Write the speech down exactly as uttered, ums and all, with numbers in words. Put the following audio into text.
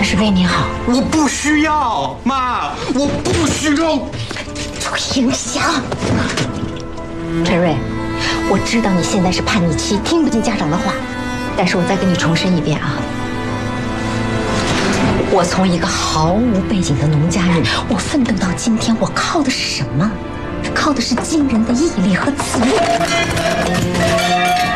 这是为你好。 我不需要，妈，我不需要。 楚影响，陈瑞，我知道你现在是叛逆期，听不进家长的话，但是我再跟你重申一遍啊，我从一个毫无背景的农家女，我奋斗到今天，我靠的是什么？靠的是惊人的毅力和自律。